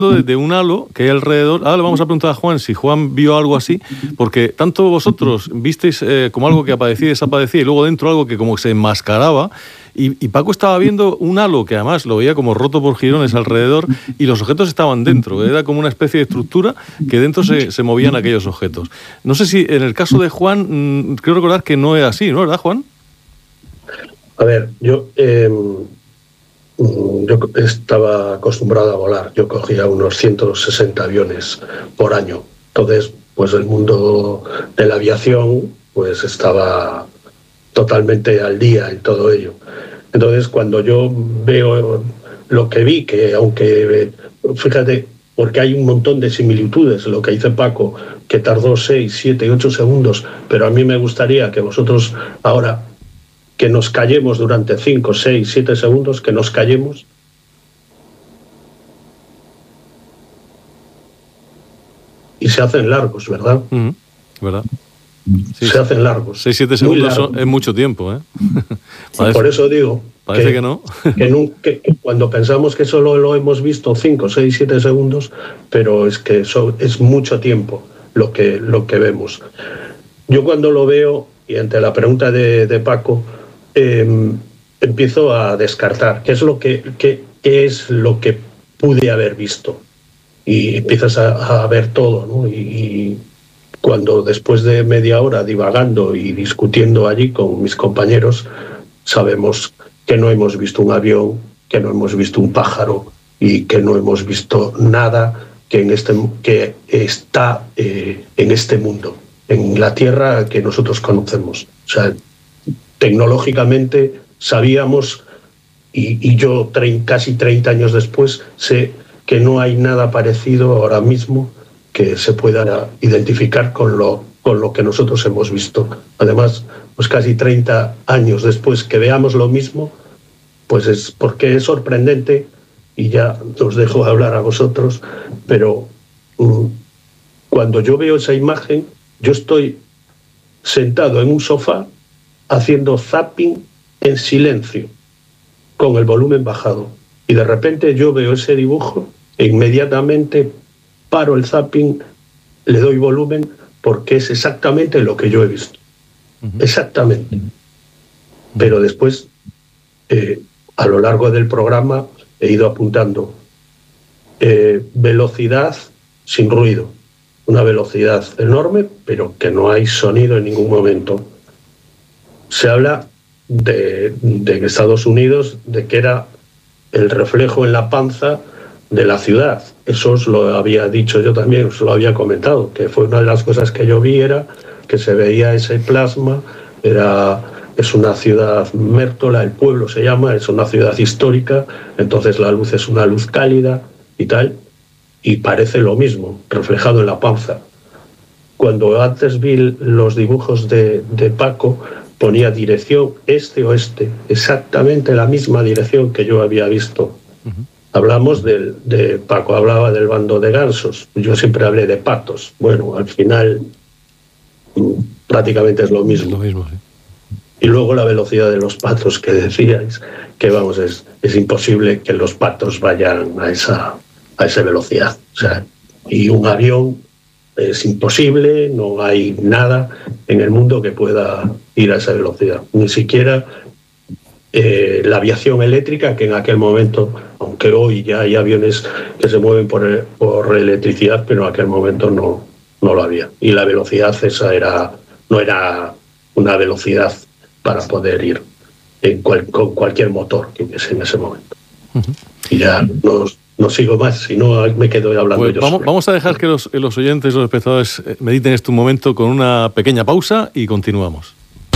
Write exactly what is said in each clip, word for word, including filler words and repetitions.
De, de un halo que hay alrededor. Ahora le vamos a preguntar a Juan si Juan vio algo así, porque tanto vosotros visteis eh, como algo que aparecía y desaparecía, y luego dentro algo que como se enmascaraba, y, y Paco estaba viendo un halo que además lo veía como roto por jirones alrededor, y los objetos estaban dentro. Era como una especie de estructura que dentro se, se movían aquellos objetos. No sé si en el caso de Juan, mmm, creo recordar que no era así, ¿no? ¿Verdad, Juan? A ver, yo... Eh... Yo estaba acostumbrado a volar, yo cogía unos ciento sesenta aviones por año, entonces pues el mundo de la aviación pues estaba totalmente al día en todo ello. Entonces cuando yo veo lo que vi, que aunque, fíjate, porque hay un montón de similitudes, lo que dice Paco, que tardó seis, siete, ocho segundos, pero a mí me gustaría que vosotros ahora... que nos callemos durante cinco, seis, siete segundos, que nos callemos. Y se hacen largos, ¿verdad? Uh-huh. ¿Verdad? Sí, se hacen largos. seis, siete segundos son, es mucho tiempo, ¿eh? Parece, por eso digo parece que, que no. que, no que, que cuando pensamos que solo lo hemos visto cinco, seis, siete segundos, pero es que eso es mucho tiempo lo que, lo que vemos. Yo cuando lo veo, y ante la pregunta de, de Paco, Eh, empiezo a descartar qué es lo que qué, qué es lo que pude haber visto, y empiezas a, a ver todo, ¿no? Y, y cuando después de media hora divagando y discutiendo allí con mis compañeros, sabemos que no hemos visto un avión, que no hemos visto un pájaro y que no hemos visto nada que en este que está eh, en este mundo, en la Tierra que nosotros conocemos. O sea, tecnológicamente sabíamos, y, y yo tre- casi treinta años después sé que no hay nada parecido ahora mismo que se pueda identificar con lo, con lo que nosotros hemos visto. Además, pues casi treinta años después que veamos lo mismo, pues es porque es sorprendente, y ya os dejo hablar a vosotros, pero um, cuando yo veo esa imagen, yo estoy sentado en un sofá haciendo zapping en silencio, con el volumen bajado. Y de repente yo veo ese dibujo e inmediatamente paro el zapping, le doy volumen, porque es exactamente lo que yo he visto. Uh-huh. Exactamente. Uh-huh. Pero después, eh, a lo largo del programa, he ido apuntando eh, velocidad sin ruido. Una velocidad enorme, pero que no hay sonido en ningún momento. Se habla de, de Estados Unidos, de que era el reflejo en la panza de la ciudad. Eso os lo había dicho yo también, os lo había comentado, que fue una de las cosas que yo vi, era que se veía ese plasma. Era, es una ciudad Mértola, el pueblo se llama, es una ciudad histórica, entonces la luz es una luz cálida y tal, y parece lo mismo, reflejado en la panza. Cuando antes vi los dibujos de, de Paco, ponía dirección este-oeste, exactamente la misma dirección que yo había visto. Uh-huh. Hablamos del, de Paco, hablaba del bando de gansos, yo siempre hablé de patos. Bueno, al final prácticamente es lo mismo. Es lo mismo, sí. Y luego la velocidad de los patos que decíais, que vamos, es, es imposible que los patos vayan a esa, a esa velocidad. O sea, y un avión es imposible, no hay nada en el mundo que pueda ir a esa velocidad. Ni siquiera eh, la aviación eléctrica, que en aquel momento, aunque hoy ya hay aviones que se mueven por, por electricidad, pero en aquel momento no, no lo había. Y la velocidad esa era, no era una velocidad para poder ir en cual, con cualquier motor que hubiese en ese momento. Uh-huh. Y ya no, no sigo más, si no me quedo hablando pues yo vamos, solo. Vamos a dejar que los, los oyentes, los espectadores mediten este momento con una pequeña pausa y continuamos.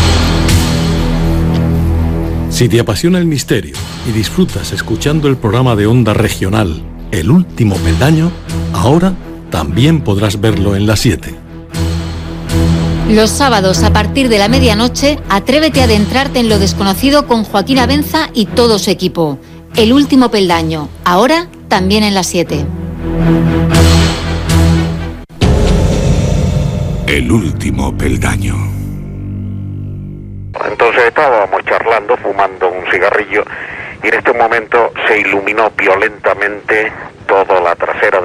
Si te apasiona el misterio y disfrutas escuchando el programa de Onda Regional El Último Peldaño, ahora también podrás verlo en La siete. Los sábados a partir de la medianoche, atrévete a adentrarte en lo desconocido con Joaquín Abenza y todo su equipo. El Último Peldaño, ahora también en La siete. El Último Peldaño. Entonces estábamos charlando, fumando un cigarrillo, y en este momento se iluminó violentamente todo la trasera